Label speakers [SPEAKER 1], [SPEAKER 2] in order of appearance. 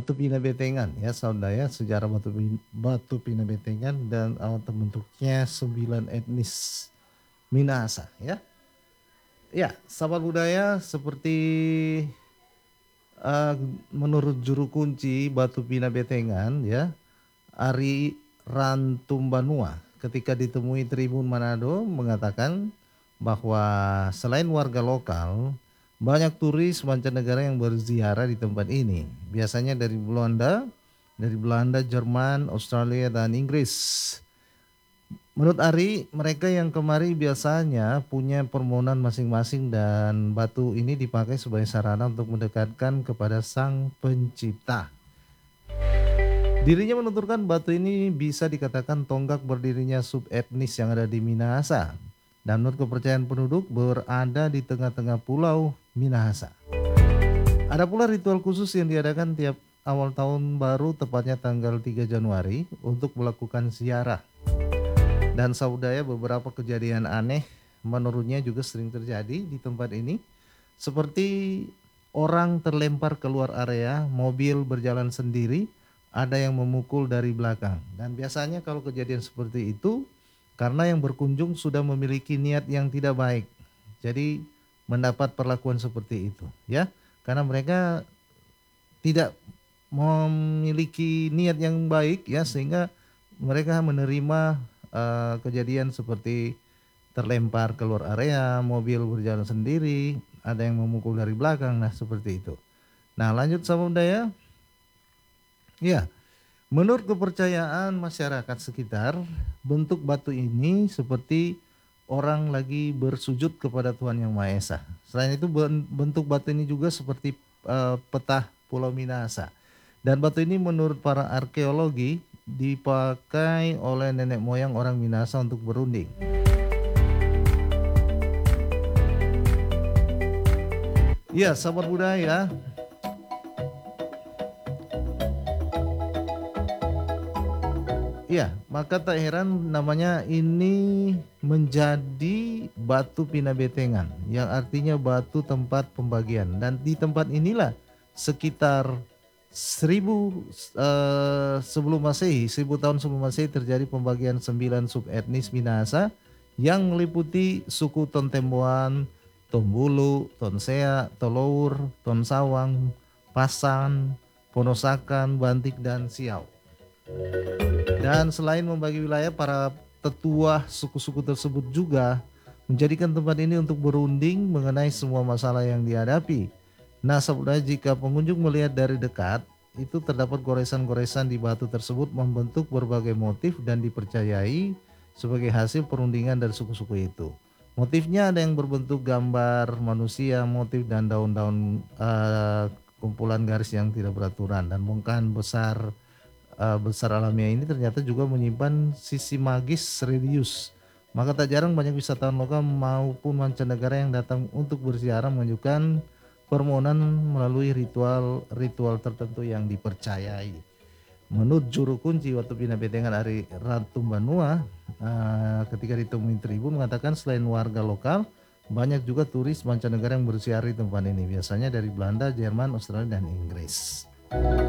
[SPEAKER 1] Batu Pinabetengan ya saudara, sejarah Batu Pinabetengan dan awal terbentuknya 9 etnis Minahasa ya. Ya, sahabat budaya seperti eh, menurut juru kunci Batu Pinabetengan ya, Ari Rantumbanua ketika ditemui Tribun Manado mengatakan bahwa selain warga lokal, banyak turis mancanegara yang berziarah di tempat ini. Biasanya dari Belanda, Jerman, Australia, dan Inggris. Menurut Ari, mereka yang kemari biasanya punya permohonan masing-masing dan batu ini dipakai sebagai sarana untuk mendekatkan kepada Sang Pencipta. Dirinya menuturkan batu ini bisa dikatakan tonggak berdirinya subetnis yang ada di Minahasa. Dan menurut kepercayaan penduduk berada di tengah-tengah pulau Minahasa. Ada pula ritual khusus yang diadakan tiap awal tahun baru tepatnya tanggal 3 Januari untuk melakukan ziarah. Dan saudara beberapa kejadian aneh menurutnya juga sering terjadi di tempat ini. Seperti orang terlempar keluar area, mobil berjalan sendiri, ada yang memukul dari belakang. Dan biasanya kalau kejadian seperti itu, karena yang berkunjung sudah memiliki niat yang tidak baik. Jadi mendapat perlakuan seperti itu ya. Karena mereka tidak memiliki niat yang baik ya, sehingga mereka menerima kejadian seperti terlempar keluar area, mobil berjalan sendiri, ada yang memukul dari belakang, nah seperti itu. Nah lanjut sama budaya. Ya, menurut kepercayaan masyarakat sekitar, bentuk batu ini seperti orang lagi bersujud kepada Tuhan Yang Maha Esa. Selain itu bentuk batu ini juga seperti peta Pulau Minahasa. Dan batu ini menurut para arkeologi dipakai oleh nenek moyang orang Minahasa untuk berunding. Ya, sahabat budaya. Ya, maka tak heran namanya ini menjadi Batu Pinabetengan, yang artinya batu tempat pembagian. Dan di tempat inilah sekitar 1000 sebelum Masehi, 1000 tahun sebelum Masehi terjadi pembagian 9 subetnis Minahasa yang meliputi suku Tontemboan, Tombulu, Tonsea, Tolour, Tonsawang, Pasan, Ponosakan, Bantik, dan Siau. Dan selain membagi wilayah, para tetua suku-suku tersebut juga menjadikan tempat ini untuk berunding mengenai semua masalah yang dihadapi. Nah, sebenarnya jika pengunjung melihat dari dekat, itu terdapat goresan-goresan di batu tersebut membentuk berbagai motif dan dipercayai sebagai hasil perundingan dari suku-suku itu. Motifnya ada yang berbentuk gambar manusia, motif dan daun-daun kumpulan garis yang tidak beraturan, dan bongkahan besar alamiah ini ternyata juga menyimpan sisi magis religius. Maka tak jarang banyak wisatawan lokal maupun mancanegara yang datang untuk berziarah menunjukkan permohonan melalui ritual tertentu yang dipercayai. Menurut juru kunci Batu Pinabetengan Ari Rantumbanua, ketika ditemui Tribun mengatakan selain warga lokal, banyak juga turis mancanegara yang berziarah di tempat ini. Biasanya dari Belanda, Jerman, Australia, dan Inggris.